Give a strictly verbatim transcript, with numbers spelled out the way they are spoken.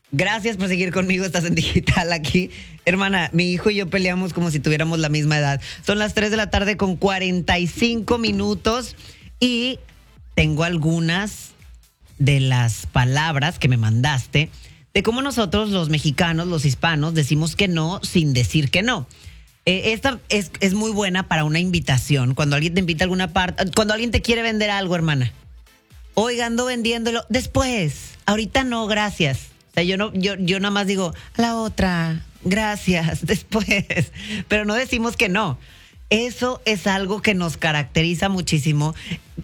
Gracias por seguir conmigo, estás en Digital aquí. Hermana, mi hijo y yo peleamos como si tuviéramos la misma edad. Son las tres de la tarde con cuarenta y cinco minutos y tengo algunas de las palabras que me mandaste de cómo nosotros los mexicanos, los hispanos, decimos que no sin decir que no. Eh, esta es, es muy buena para una invitación. Cuando alguien te invita a alguna parte, cuando alguien te quiere vender algo, hermana. Oiga, ando vendiéndolo. Después, ahorita no, gracias. O sea, yo no, yo, yo nada más digo, a la otra, gracias, después. Pero no decimos que no. Eso es algo que nos caracteriza muchísimo.